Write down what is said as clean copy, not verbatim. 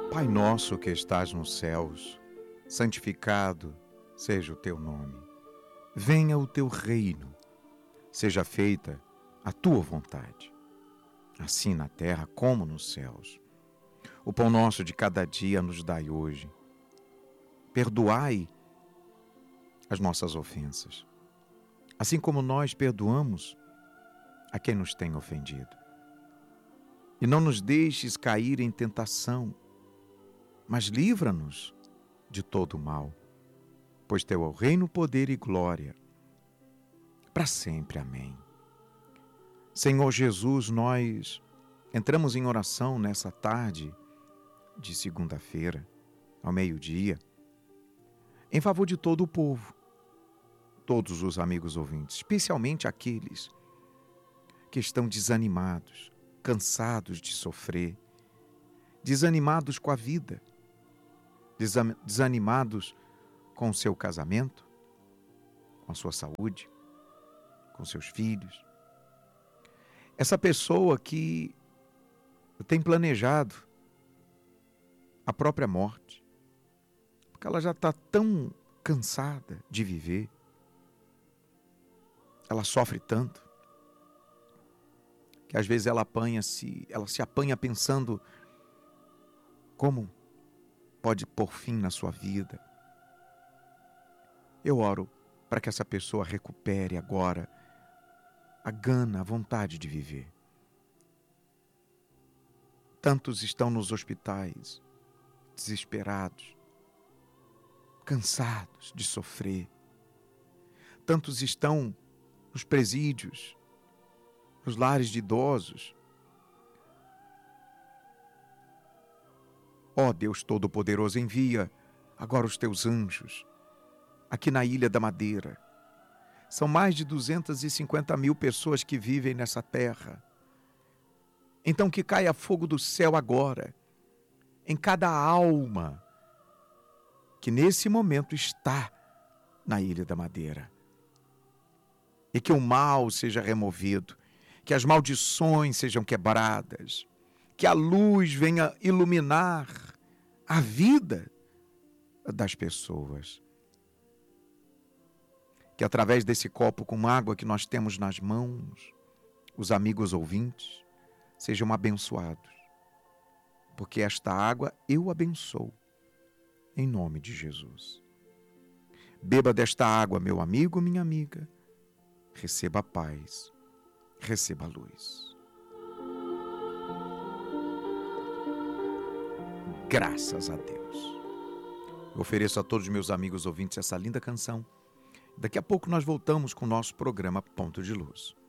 Pai nosso que estás nos céus, santificado seja o teu nome. Venha o teu reino, seja feita a tua vontade, assim na terra como nos céus. O pão nosso de cada dia nos dai hoje. Perdoai as nossas ofensas, assim como nós perdoamos a quem nos tem ofendido. E não nos deixes cair em tentação, mas livra-nos de todo o mal, pois teu é o reino, poder e glória, para sempre. Amém. Senhor Jesus, nós entramos em oração nessa tarde de segunda-feira, ao meio-dia, em favor de todo o povo, todos os amigos ouvintes, especialmente aqueles que estão desanimados, cansados de sofrer, desanimados com a vida, desanimados com o seu casamento, com a sua saúde, com seus filhos. Essa pessoa que tem planejado a própria morte, porque ela já está tão cansada de viver, ela sofre tanto, que às vezes ela se apanha pensando como pode pôr fim na sua vida. Eu oro para que essa pessoa recupere agora a gana, a vontade de viver. Tantos estão nos hospitais, desesperados, cansados de sofrer. Tantos estão nos presídios, nos lares de idosos. Ó Deus Todo-Poderoso, envia agora os teus anjos aqui na Ilha da Madeira. São mais de 250 mil pessoas que vivem nessa terra. Então que caia fogo do céu agora, em cada alma que nesse momento está na Ilha da Madeira. E que o mal seja removido, que as maldições sejam quebradas, que a luz venha iluminar a vida das pessoas. Que através desse copo com água que nós temos nas mãos, os amigos ouvintes sejam abençoados, porque esta água eu abençoo, em nome de Jesus. Beba desta água, meu amigo, minha amiga, receba a paz, receba a luz. Graças a Deus. Eu ofereço a todos os meus amigos ouvintes essa linda canção. Daqui a pouco nós voltamos com o nosso programa Ponto de Luz.